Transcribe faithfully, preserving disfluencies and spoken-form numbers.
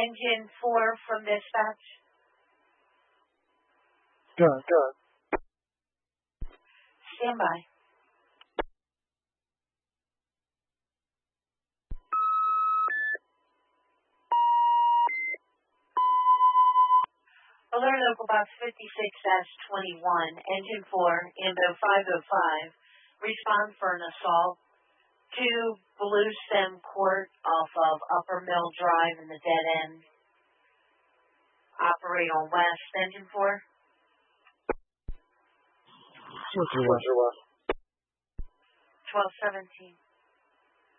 Engine four from dispatch. Good. Good. Stand by. Alert Local Box fifty-six twenty-one, Engine four, Ambo five oh five. Respond for an assault to Blue Stem Court off of Upper Mill Drive in the dead end. Operate on West, Engine four. Switcher West. twelve seventeen.